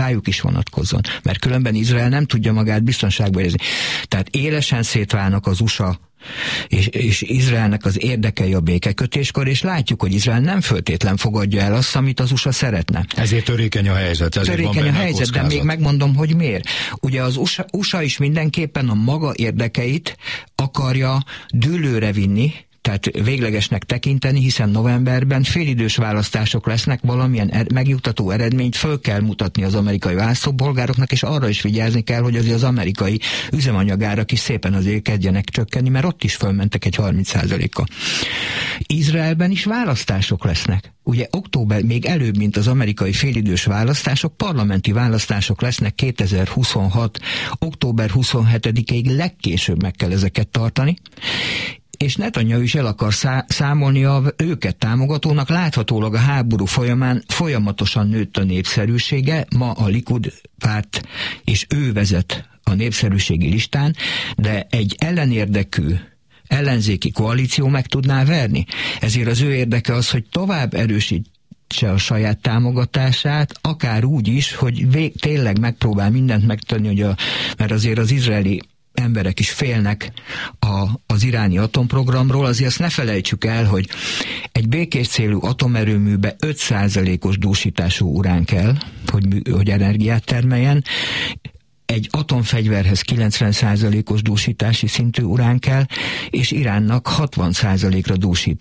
rájuk is vonatkozzon. Mert különben Izrael nem tudja magát biztonságba érezni. Tehát élesen szétválnak az USA és Izraelnek az érdekei a békekötéskor, és látjuk, hogy Izrael nem föltétlen fogadja el azt, amit az USA szeretne. Ezért törékeny a helyzet. Törékeny a helyzet, de még megmondom, hogy miért. Ugye az USA is mindenképpen a maga érdekeit akarja dűlőre vinni, tehát véglegesnek tekinteni, hiszen novemberben félidős választások lesznek, valamilyen megnyugtató eredményt föl kell mutatni az amerikai választópolgároknak, és arra is vigyázni kell, hogy azért az amerikai üzemanyagárak is szépen azért kezdjenek csökkenni, mert ott is fölmentek egy 30%-kal. Izraelben is választások lesznek. Ugye október, még előbb, mint az amerikai félidős választások, parlamenti választások lesznek 2026. október 27-ig, legkésőbb meg kell ezeket tartani, és Netanyahu is el akar számolni őket támogatónak, láthatólag a háború folyamán folyamatosan nőtt a népszerűsége, ma a Likud párt és ő vezet a népszerűségi listán, de egy ellenérdekű ellenzéki koalíció meg tudná verni. Ezért az ő érdeke az, hogy tovább erősítse a saját támogatását, akár úgy is, hogy tényleg megpróbál mindent megtenni, mert azért az izraeli emberek is félnek az iráni atomprogramról, azért azt ne felejtsük el, hogy egy békés célú atomerőműbe 5%-os dúsítású urán kell, hogy energiát termeljen, egy atomfegyverhez 90%-os dúsítási szintű urán kell, és Iránnak 60%-ra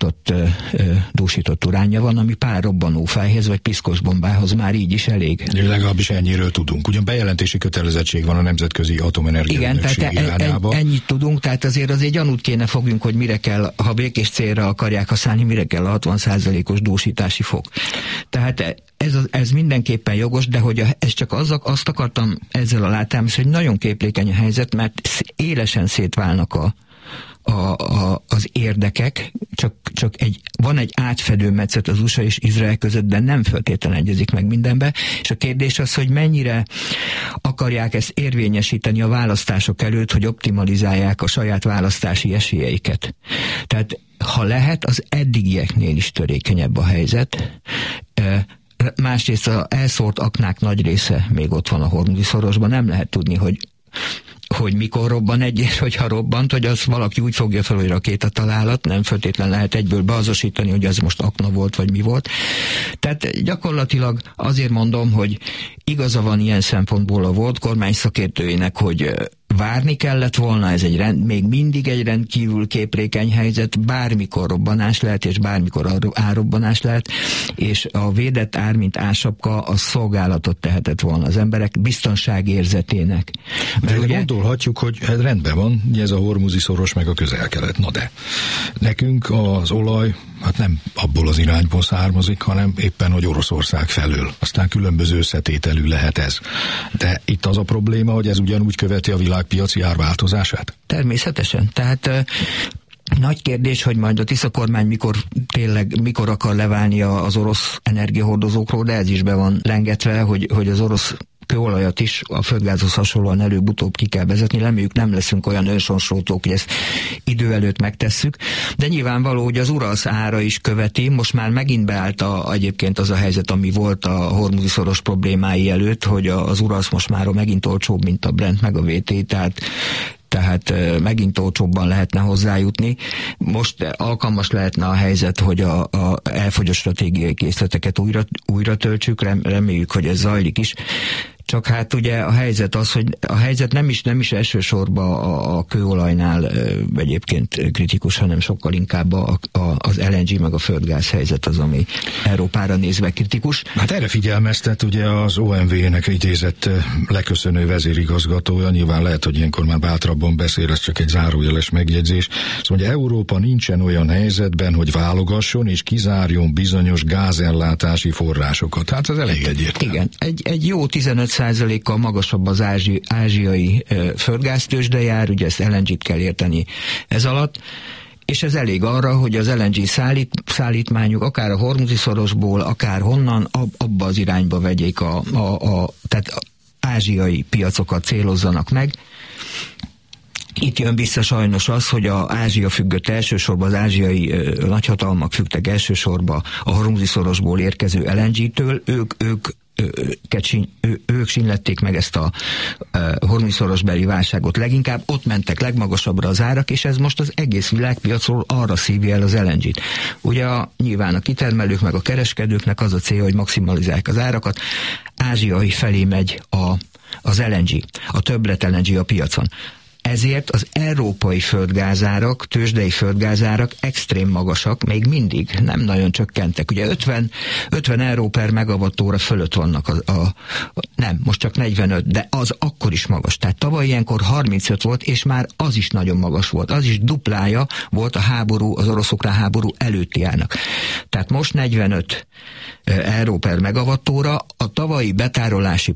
dúsított uránja van, ami pár robbanófejhez vagy piszkos bombához már így is elég. Legalábbis ennyiről tudunk. Ugyan bejelentési kötelezettség van a Nemzetközi Atomenergia Ügynökség irányába. Ennyit tudunk, tehát azért gyanút kéne fogjunk, hogy mire kell, ha békés célra akarják használni, mire kell a 60%-os dúsítási fok. Tehát ez mindenképpen jogos, de hogy ez csak azt akartam ezzel a látám, hogy nagyon képlékeny a helyzet, mert élesen szétválnak az érdekek, csak van egy átfedő metszet az USA és Izrael között, de nem feltétlenül egyezik meg mindenbe, és a kérdés az, hogy mennyire akarják ezt érvényesíteni a választások előtt, hogy optimalizálják a saját választási esélyeiket. Tehát ha lehet, az eddigieknél is törékenyebb a helyzet. Másrészt az elszórt aknák nagy része még ott van a Hormuzi-szorosban, nem lehet tudni, hogy mikor robban egy, és hogyha robbant, hogy az valaki úgy fogja fel, hogy rakétatalálat, nem feltétlen lehet egyből beazonosítani, hogy ez most akna volt, vagy mi volt. Tehát gyakorlatilag azért mondom, hogy igaza van ilyen szempontból a volt kormány szakértőinek, hogy várni kellett volna, ez még mindig egy rendkívül képlékeny helyzet, bármikor robbanás lehet, és bármikor árrobbanás lehet, és a védett ár, mint ársapka, az szolgálatot tehetett volna az emberek biztonságérzetének. De ugye gondolhatjuk, hogy rendben van, ez a Hormuzi-szoros meg a Közel-Kelet, na de nekünk az olaj hát nem abból az irányból származik, hanem éppen, hogy Oroszország felől. Aztán különböző összetételű lehet ez. De itt az a probléma, hogy ez ugyanúgy követi a világpiaci árváltozását? Természetesen. Tehát nagy kérdés, hogy majd a Tisza kormány mikor akar leválni az orosz energiahordozókról, de ez is be van lengetve, hogy az orosz kőolajat is a földgázhoz hasonlóan előbb-utóbb ki kell vezetni. Reméljük, nem leszünk olyan ősonsrótók, hogy ezt idő előtt megtesszük, de nyilvánvaló, hogy az Uralsz ára is követi. Most már megint beállt egyébként az a helyzet, ami volt a Hormuzi-szoros problémái előtt, hogy az Uralsz most már megint olcsóbb, mint a Brent meg a VT, tehát megint olcsóbban lehetne hozzájutni. Most alkalmas lehetne a helyzet, hogy a elfogyott stratégiai készleteket újra töltsük, reméljük, hogy ez zajlik is. Csak hát ugye a helyzet az, hogy a helyzet nem is elsősorban a kőolajnál egyébként kritikus, hanem sokkal inkább az LNG meg a földgáz helyzet az, ami Európára nézve kritikus. Hát erre figyelmeztet ugye az OMV-nek idézett leköszönő vezérigazgatója, nyilván lehet, hogy ilyenkor már bátrabban beszél, ez csak egy zárójeles megjegyzés. Szóval mondja, Európa nincsen olyan helyzetben, hogy válogasson és kizárjon bizonyos gázellátási forrásokat. Hát ez elég egyértelmű. Igen, egy jó 15%-kal magasabb az ázsiai földgáztőzsde jár, ugye ezt LNG-t kell érteni ez alatt, és ez elég arra, hogy az LNG szállítmányuk akár a Hormuzi-szorosból, akár honnan, abba az irányba vegyék tehát ázsiai piacokat célozzanak meg. Itt jön vissza sajnos az, hogy az Ázsia függött elsősorban, az ázsiai nagyhatalmak függtek elsősorban a Hormuzi-szorosból érkező LNG-től, ők ők sínlették meg ezt a hormuzi-szorosbeli válságot leginkább, ott mentek legmagasabbra az árak, és ez most az egész világpiacról arra szívja el az LNG-t. Ugye nyilván a kitermelők meg a kereskedőknek az a célja, hogy maximalizálják az árakat, ázsiai felé megy az LNG, a többlet LNG a piacon. Ezért az európai földgázárak, tőzsdei földgázárak extrém magasak, még mindig nem nagyon csökkentek. Ugye 50 euró per megawattóra fölött vannak, nem, most csak 45, de az akkor is magas. Tehát tavaly ilyenkor 35 volt, és már az is nagyon magas volt. Az is duplája volt a háború, az orosz-ukrán háború előtti árnak. Tehát most 45 euró per megawattóra, a tavalyi betárolási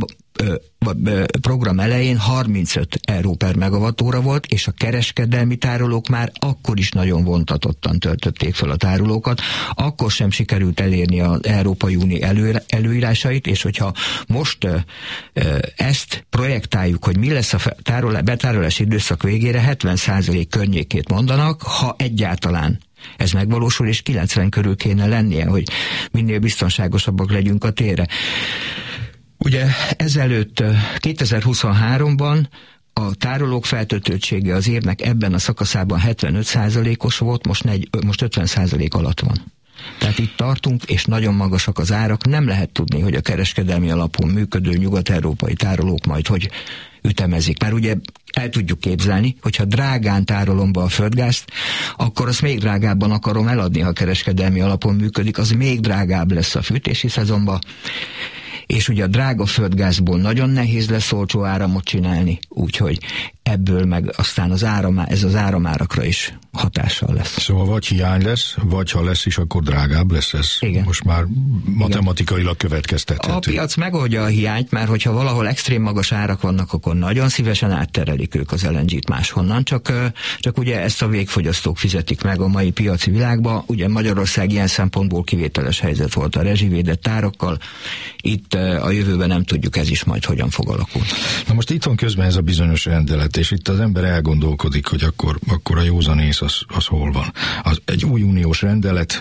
program elején 35 euró per megawattóra volt, és a kereskedelmi tárolók már akkor is nagyon vontatottan töltötték fel a tárolókat, akkor sem sikerült elérni az Európai Unió előírásait, és hogyha most ezt projektáljuk, hogy mi lesz a betárolási időszak végére, 70% környékét mondanak, ha egyáltalán ez megvalósul, és 90 körül kéne lennie, hogy minél biztonságosabbak legyünk a térre. Ugye ezelőtt 2023-ban a tárolók feltöltöttsége az évnek ebben a szakaszában 75%-os volt, most 50% alatt van. Tehát itt tartunk, és nagyon magasak az árak. Nem lehet tudni, hogy a kereskedelmi alapon működő nyugat-európai tárolók majd hogy ütemezik. Már ugye el tudjuk képzelni, hogyha drágán tárolom be a földgázt, akkor azt még drágábban akarom eladni, ha kereskedelmi alapon működik, az még drágább lesz a fűtési szezonban. És ugye a drága földgázból nagyon nehéz lesz olcsó áramot csinálni, úgyhogy ebből meg aztán ez az áramárakra is hatással lesz. Szóval vagy hiány lesz, vagy ha lesz is, akkor drágább lesz ez. Igen. Most már matematikailag következtethető. A piac megoldja a hiányt, mert hogyha valahol extrém magas árak vannak, akkor nagyon szívesen átterelik ők az LNG-t máshonnan, csak ugye ezt a végfogyasztók fizetik meg a mai piaci világba. Ugye Magyarország ilyen szempontból kivételes helyzet volt a rezsivédett árakkal. Itt a jövőben nem tudjuk, ez is majd hogyan fog alakulni. Na most itt van közben ez a bizonyos rendelet, és itt az ember elgondolkodik, hogy akkor a józanész az hol van. Egy új uniós rendelet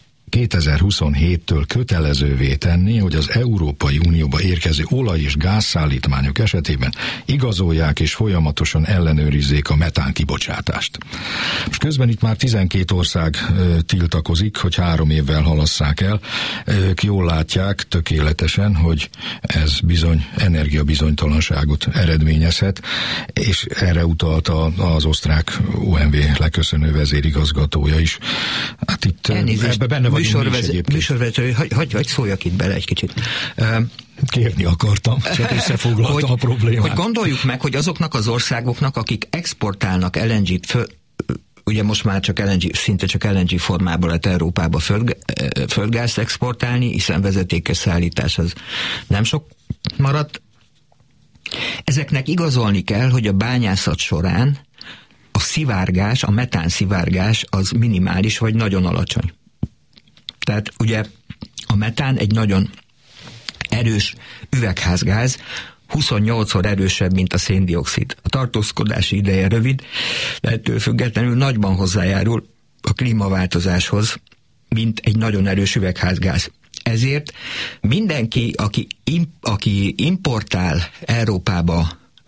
2027-től kötelezővé tenni, hogy az Európai Unióba érkező olaj- és gázszállítmányok esetében igazolják és folyamatosan ellenőrizzék a metán kibocsátást. Most közben itt már 12 ország tiltakozik, hogy 3 évvel halasszák el. Ők jól látják tökéletesen, hogy ez bizony energiabizonytalanságot eredményezhet, és erre utalt az osztrák OMV leköszönő vezérigazgatója is. Hát itt ebbe benne van műsorvezető, hogy szóljak itt bele egy kicsit. Kérni akartam, csak összefoglaltam a problémát. Hogy gondoljuk meg, hogy azoknak az országoknak, akik exportálnak LNG-t, ugye most már szinte csak LNG formából lehet Európába földgázt exportálni, hiszen vezetékes szállítás az nem sok maradt. Ezeknek igazolni kell, hogy a bányászat során a szivárgás, a metán szivárgás az minimális vagy nagyon alacsony. Tehát ugye a metán egy nagyon erős üvegházgáz, 28-szor erősebb, mint a széndioxid. A tartózkodási ideje rövid, de ettől függetlenül nagyban hozzájárul a klímaváltozáshoz, mint egy nagyon erős üvegházgáz. Ezért mindenki, aki importál Európába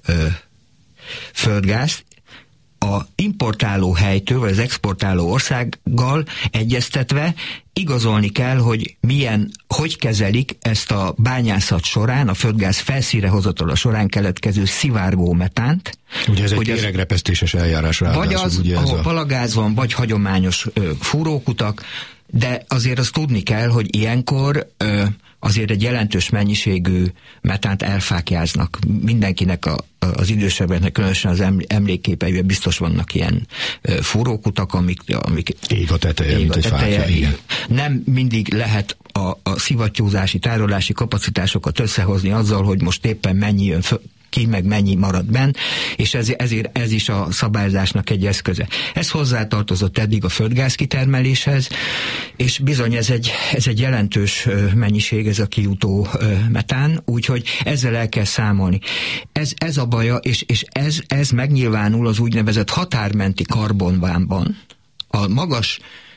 földgázt, a importáló helytől, vagy az exportáló országgal egyeztetve igazolni kell, hogy hogy kezelik ezt a bányászat során, a földgáz felszínre hozatala során keletkező szivárgó metánt. Ugye ez egy éregrepesztéses eljárás ráadásul. Vagy az, ugye ahol palagáz van, vagy hagyományos fúrókutak, de azért azt tudni kell, hogy ilyenkor azért egy jelentős mennyiségű metánt elfáklyáznak. Mindenkinek az idősebbeknek, különösen az emlékképeiben biztos vannak ilyen fúrókutak, amik ég a teteje, mint egy fákja, igen. Nem mindig lehet a szivattyúzási, tárolási kapacitásokat összehozni azzal, hogy most éppen mennyi jön ki, meg mennyi marad benn, és ezért ez is a szabályozásnak egy eszköze. Ez hozzátartozott eddig a földgáz kitermeléshez, és bizony ez egy jelentős mennyiség, ez a kijutó metán, úgyhogy ezzel el kell számolni. Ez a baja, és ez megnyilvánul az úgynevezett határmenti karbonvámban. A magas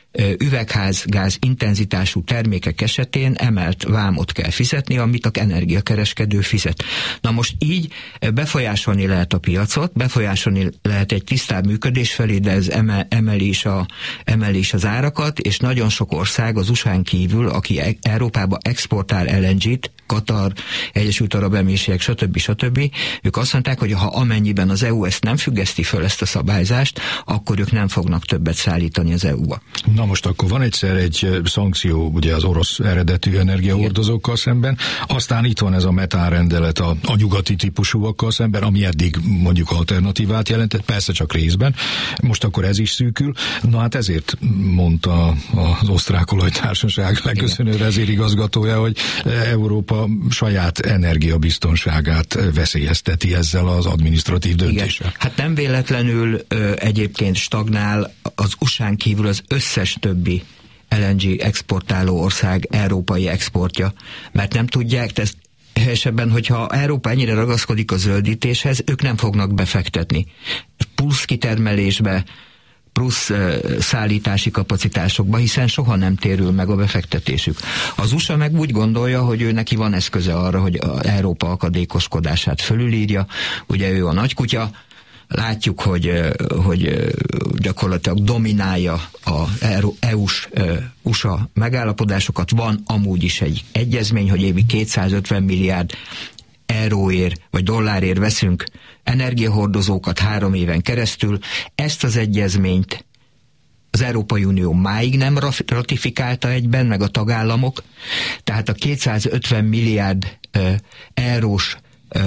üvegházgáz intenzitású termékek esetén emelt vámot kell fizetni, amit a energiakereskedő fizet. Na most így befolyásolni lehet a piacot, befolyásolni lehet egy tisztább működés felé, de ez emeli is az árakat, és nagyon sok ország az USA-n kívül, aki Európába exportál LNG-t, Katar, Egyesült Arab Emírségek, stb. Ők azt mondták, hogy ha amennyiben az EU ezt nem függeszti föl, ezt a szabályzást, akkor ők nem fognak többet szállítani az EU-ba. Na most akkor van egyszer egy szankció ugye az orosz eredetű energiahordozókkal szemben, aztán itt van ez a metánrendelet a nyugati típusúakkal szemben, ami eddig mondjuk alternatívát jelentett, persze csak részben, most akkor ez is szűkül. Na hát ezért mondta az Osztrák Olajtársaság leköszönő vezérigazgatója, hogy Európa saját energiabiztonságát veszélyezteti ezzel az adminisztratív döntéssel. Igen. Hát nem véletlenül egyébként stagnál az USA-n kívül az összes többi LNG exportáló ország európai exportja, mert nem tudják, ezt helyesebben, hogyha Európa ennyire ragaszkodik a zöldítéshez, ők nem fognak befektetni. Plusz kitermelésbe, plusz szállítási kapacitásokba, hiszen soha nem térül meg a befektetésük. Az USA meg úgy gondolja, hogy ő neki van eszköze arra, hogy Európa akadékoskodását fölülírja, ugye ő a nagykutya, látjuk, hogy gyakorlatilag dominálja az EU-s USA megállapodásokat. Van amúgy is egy egyezmény, hogy évi 250 milliárd euróért vagy dollárért veszünk energiahordozókat 3 éven keresztül. Ezt az egyezményt az Európai Unió máig nem ratifikálta egyben, meg a tagállamok, tehát a 250 milliárd eurós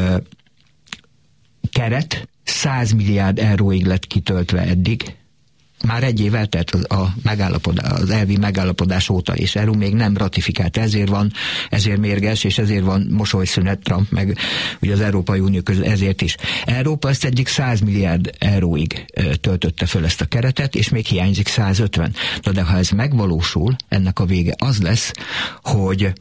keret 100 milliárd euróig lett kitöltve eddig. Már egy év eltelt az elvi megállapodás óta, és EU még nem ratifikált. Ezért mérges, és ezért van mosolyszünet Trump, meg ugye az Európai Unió közül ezért is. Európa ezt eddig 100 milliárd euróig töltötte föl ezt a keretet, és még hiányzik 150. Na de ha ez megvalósul, ennek a vége az lesz, hogy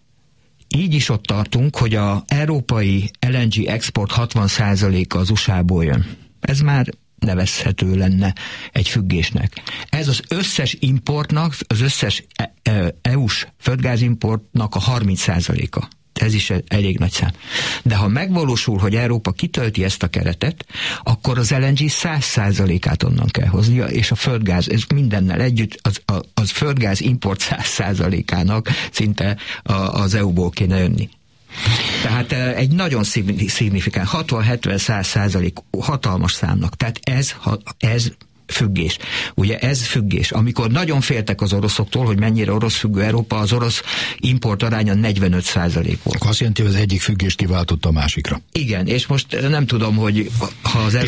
így is ott tartunk, hogy az európai LNG export 60%-a az USA-ból jön. Ez már nevezhető lenne egy függésnek. Ez az összes importnak, az összes EU-s földgázimportnak a 30%-a. Ez is elég nagy szám. De ha megvalósul, hogy Európa kitölti ezt a keretet, akkor az LNG 100%-át onnan kell hoznia, és a földgáz, ez mindennel együtt, az földgáz import 100%-ának szinte az EU-ból kéne jönni. Tehát egy nagyon szignifikáns, 60-70-100% hatalmas számnak. Tehát ez függés. Ugye ez függés. Amikor nagyon féltek az oroszoktól, hogy mennyire orosz függő Európa, az orosz import aránya 45% volt. Azt jelenti, hogy az egyik függést kiváltott a másikra. Igen, és most nem tudom, hogy ha az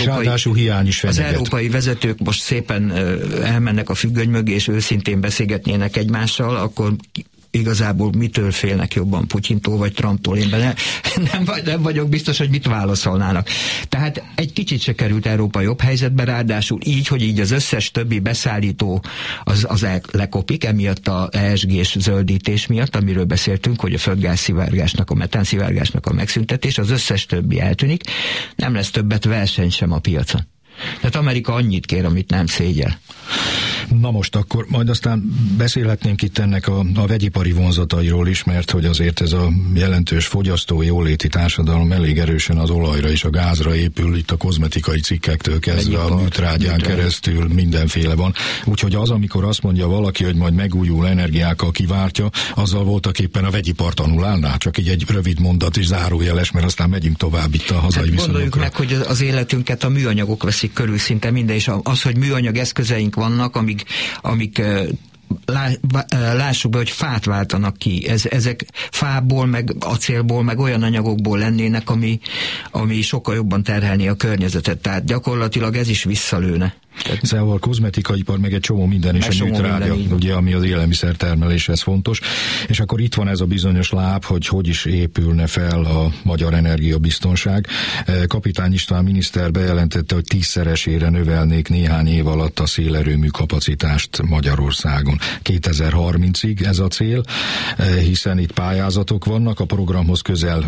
európai vezetők most szépen elmennek a függöny mögé, és őszintén beszélgetnének egymással, akkor igazából mitől félnek jobban, Putyintól vagy Trumptól? Én nem vagyok biztos, hogy mit válaszolnának. Tehát egy kicsit se került Európa jobb helyzetbe, ráadásul így, hogy így az összes többi beszállító az lekopik, emiatt a ESG-s zöldítés miatt, amiről beszéltünk, hogy a földgázszivárgásnak, a metánszivárgásnak a megszüntetés, az összes többi eltűnik, nem lesz többet verseny sem a piacon. Tehát Amerika annyit kér, amit nem szégyel. Na most akkor majd aztán beszélhetnénk itt ennek a vegyipari vonzatairól is, mert hogy azért ez a jelentős fogyasztói jóléti társadalom elég erősen az olajra és a gázra épül, itt a kozmetikai cikkektől kezdve a műtrágyán keresztül mindenféle van. Úgyhogy az, amikor azt mondja valaki, hogy majd megújuló energiákkal kiváltja, azzal voltaképpen a vegyipart annulálná, csak így egy rövid mondat is zárójeles, mert aztán megyünk tovább itt a hazai viszonyokra. Gondoljuk meg, hogy az életünket a műanyagok veszik körül szinte minden, és az, hogy műanyag eszközeink vannak, amik lássuk be, hogy fát váltanak ki. Ezek fából, meg acélból, meg olyan anyagokból lennének, ami sokkal jobban terhelni a környezetet. Tehát gyakorlatilag ez is visszalőne. Szóval a kozmetikaipar, meg egy csomó minden is, a műtrágya, ugye, ami az élelmiszertermeléshez fontos. És akkor itt van ez a bizonyos láb, hogy is épülne fel a magyar energiabiztonság. Kapitány István miniszter bejelentette, hogy 10-szeresére növelnék néhány év alatt a szélerőmű kapacitást Magyarországon. 2030-ig ez a cél, hiszen itt pályázatok vannak, a programhoz közel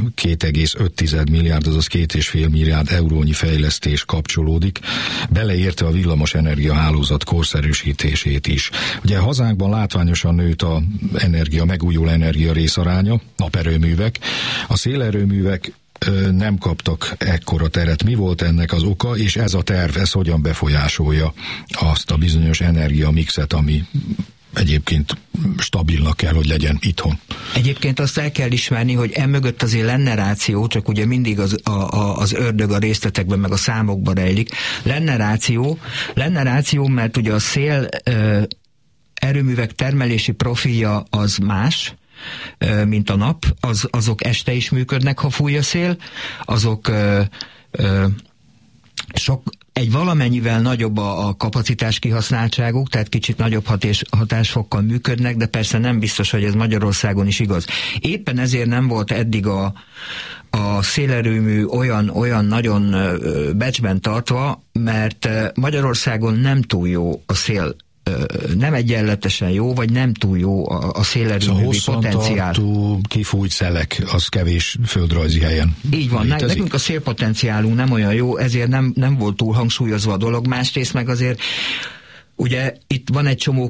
2,5 milliárd, azaz 2,5 milliárd eurónyi fejlesztés kapcsolódik, beleértve a villamos energiahálózat korszerűsítését is. Ugye hazánkban látványosan nőtt a megújuló energia részaránya, naperőművek. A szélerőművek nem kaptak ekkora teret. Mi volt ennek az oka, és ez a terv, ez hogyan befolyásolja azt a bizonyos energiamixet, ami egyébként stabilnak kell, hogy legyen itthon? Egyébként azt el kell ismerni, hogy emögött azért lenne ráció, csak ugye mindig az ördög a részletekben, meg a számokban rejlik. Lenne ráció, mert ugye a szél erőművek termelési profilja az más, mint a nap, azok este is működnek, ha fúj a szél, azok egy valamennyivel nagyobb a kapacitás kihasználtságuk, tehát kicsit nagyobb hatásfokkal működnek, de persze nem biztos, hogy ez Magyarországon is igaz. Éppen ezért nem volt eddig a szélerőmű olyan nagyon becsben tartva, mert Magyarországon nem túl jó a szél, nem egyenletesen jó, vagy nem túl jó a szélerőművi potenciál. Hosszantartó kifújt szelek, az kevés földrajzi helyen. Így van, nekünk a szélpotenciálunk nem olyan jó, ezért nem volt túl hangsúlyozva a dolog, másrészt meg azért ugye itt van egy csomó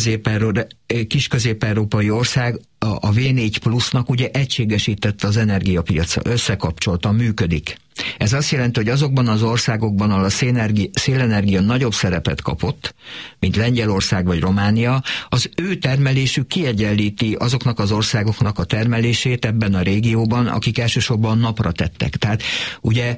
kis közép-európai ország, a V4 plusznak ugye egységesítette az energiapiaca, összekapcsolta, működik. Ez azt jelenti, hogy azokban az országokban, ahol a szélenergia nagyobb szerepet kapott, mint Lengyelország vagy Románia, az ő termelésük kiegyenlíti azoknak az országoknak a termelését ebben a régióban, akik elsősorban napra tettek. Tehát ugye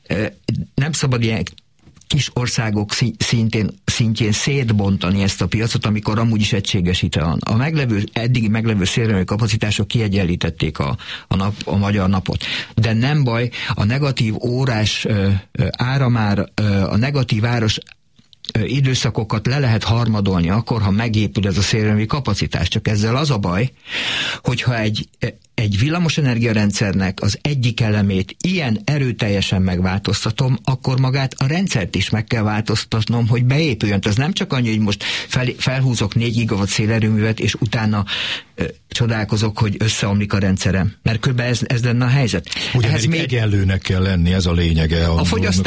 nem szabad ilyen kis országok szintjén szétbontani ezt a piacot, amikor amúgy is egységesítve van. Eddigi meglevő szélerőmű kapacitások kiegyenlítették a magyar napot. De nem baj, a negatív órás áramár, a negatív áros időszakokat le lehet harmadolni akkor, ha megépül ez a szélerőmű kapacitás. Csak ezzel az a baj, hogyha egy villamosenergia rendszernek az egyik elemét ilyen erőteljesen megváltoztatom, akkor magát a rendszert is meg kell változtatnom, hogy beépüljön. Ez nem csak annyi, hogy most felhúzok 4 gigawatt szélerőművet, és utána csodálkozok, hogy összeomlik a rendszerem. Mert kb. Ez lenne a helyzet. Ehhez még egyenlőnek kell lenni, ez a lényege. A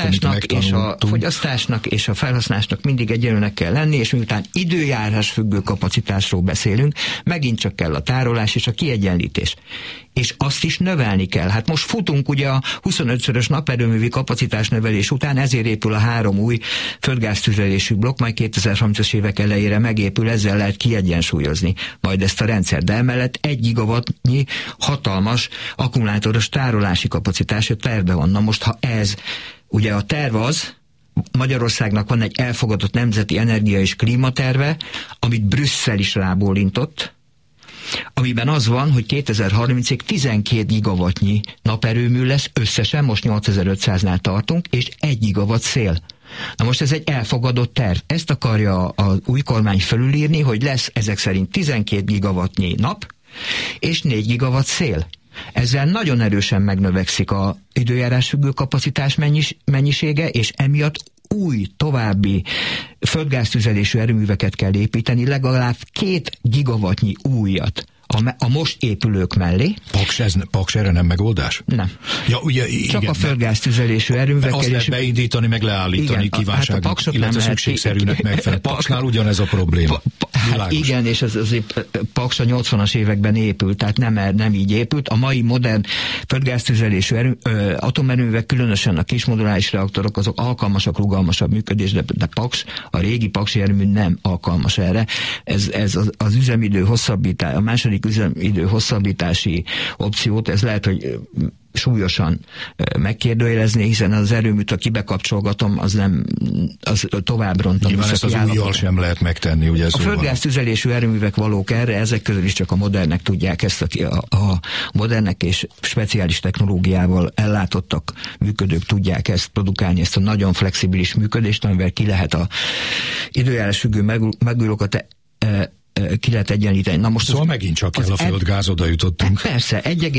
fogyasztásnak és a felhasználásnak mindig egyenlőnek kell lenni, és miután időjárás függő kapacitásról beszélünk, megint csak kell a tárolás és a kiegyenlítés. És azt is növelni kell. Hát most futunk ugye a 25-szörös naperőművi kapacitás növelés után, ezért épül a 3 új földgáztüzelésű blokk, majd 2030-as évek elejére megépül, ezzel lehet kiegyensúlyozni majd ezt a rendszer. De emellett 1 gigawattnyi hatalmas akkumulátoros tárolási kapacitás a tervben van. Na most, ha ez, ugye a terv az, Magyarországnak van egy elfogadott nemzeti energia és klímaterve, amit Brüsszel is rábólintott, amiben az van, hogy 2030-ig 12 gigawattnyi naperőmű lesz, összesen most 8500-nál tartunk, és 1 gigawatt szél. Na most ez egy elfogadott terv. Ezt akarja az új kormány felülírni, hogy lesz ezek szerint 12 gigawattnyi nap, és 4 gigawatt szél. Ezzel nagyon erősen megnövekszik az időjárásfüggő kapacitás mennyisége, és emiatt új, további földgáztüzelésű erőműveket kell építeni, legalább 2 gigawattnyi újat a most épülők mellé. Paks erre nem megoldás? Nem. Ja, ugye, csak igen, a földgáztüzelésű erőművekkel. Azt lehet beindítani, meg leállítani kívánság, hát illetve szükségszerűnek megfelel. Paksnál ugyanez a probléma. Hát igen, és azért Paks a 80-as években épült, tehát nem így épült. A mai modern földgáztüzelésű atomerőművek, különösen a kismoduláris reaktorok, azok alkalmasak, rugalmasabb működésre, de Paks, a régi paksi erőmű nem alkalmas erre. Ez az üzemidő hosszabbítás, a második üzemidő hosszabbítási opciót, ez lehet, hogy súlyosan megkérdőjelezni, hiszen az erőműt, ha kibekapcsolgatom, az tovább rontom. Nyilván ezt az újjal sem lehet megtenni, ugye? A földgáztüzelésű erőművek valók erre, ezek közül is csak a modernek tudják ezt, a modernek és speciális technológiával ellátottak működők tudják ezt produkálni, ezt a nagyon flexibilis működést, amivel ki lehet a időjárás függő megújulókat ki lehet egyenlíteni. Na most szóval megint csak el a földgáz, oda jutottunk. Persze,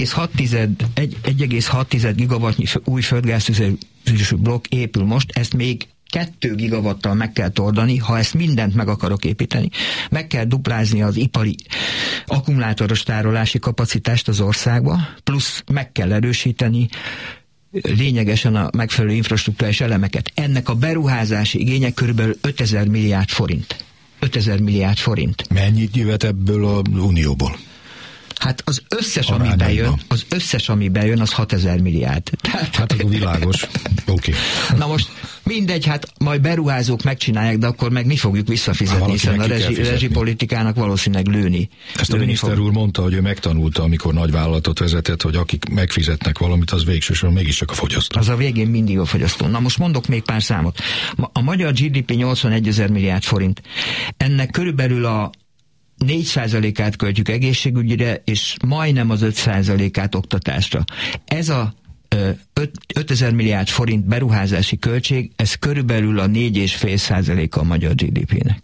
1,6 gigawattnyi új földgáztüzelésű blokk épül most, ezt még 2 gigawattal meg kell toldani, ha ezt mindent meg akarok építeni. Meg kell duplázni az ipari akkumulátoros tárolási kapacitást az országba, plusz meg kell erősíteni lényegesen a megfelelő infrastruktúrális elemeket. Ennek a beruházási igénye körülbelül 5000 milliárd forint. 5000 milliárd forint. Mennyit jöhet ebből az Unióból? Hát az összes, ami bejön, az 6000 milliárd. Hát akkor világos. Oké. Na most mindegy, hát majd beruházók megcsinálják, de akkor meg mi fogjuk visszafizetni, hiszen a rezsipolitikának valószínűleg lőni. Ezt a miniszter úr mondta, hogy ő megtanulta, amikor nagy vállalatot vezetett, hogy akik megfizetnek valamit, az végsősorban mégiscsak a fogyasztó. Az a végén mindig a fogyasztó. Na most mondok még pár számot. A magyar GDP 81 000 milliárd forint. Ennek körülbelül a 4%-át költjük egészségügyre, és majdnem az 5%-át oktatásra. Ez a 5000 milliárd forint beruházási költség, ez körülbelül a 4,5%-a a magyar GDP-nek.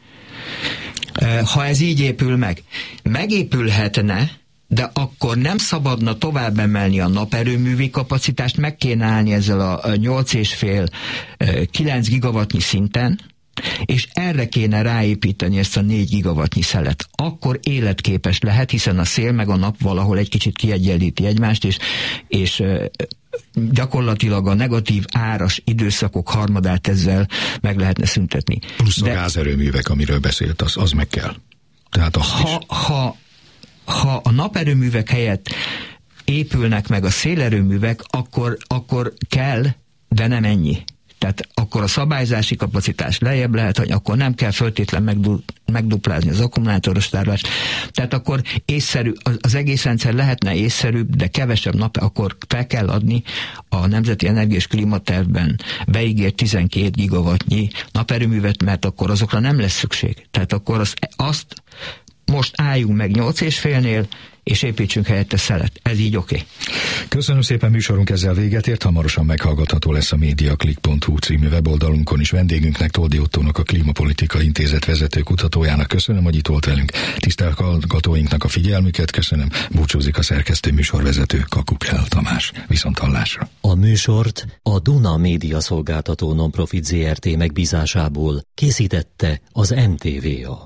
Ha ez így épül meg, megépülhetne, de akkor nem szabadna tovább emelni a naperőművi kapacitást, meg kéne állni ezzel a 8,5-9 gigawattnyi szinten, és erre kéne ráépíteni ezt a 4 gigawattnyi szelet. Akkor életképes lehet, hiszen a szél meg a nap valahol egy kicsit kiegyenlíti egymást, és gyakorlatilag a negatív áras időszakok harmadát ezzel meg lehetne szüntetni. Plusz a gázerőművek, amiről beszélt, az meg kell. Tehát ha a naperőművek helyett épülnek meg a szélerőművek, akkor kell, de nem ennyi. Tehát akkor a szabályzási kapacitás lejjebb lehet, hogy akkor nem kell föltétlen megduplázni az akkumulátoros tárlást. Tehát akkor észszerű, az egész rendszer lehetne észszerűbb, de kevesebb nap, akkor fel kell adni a Nemzeti Energia és Klímatervben beígért 12 gigawattnyi naperőművet, mert akkor azokra nem lesz szükség. Tehát akkor azt most álljunk meg 8,5-nél, és építsünk helyette szelet. Ez így oké. Köszönöm szépen, műsorunk ezzel véget ért. Hamarosan meghallgatható lesz a mediaclick.hu című weboldalunkon is. Vendégünknek, Toldy Ottónak, a Klímapolitikai Intézet vezető kutatójának köszönöm, hogy itt volt velünk. Tisztelt hallgatóinknak a figyelmüket köszönöm. Búcsúzik a szerkesztő műsorvezető, Kakukell Tamás. Viszonthallásra. A műsort a Duna Média Szolgáltató Nonprofit Zrt. megbízásából készítette az NTVA.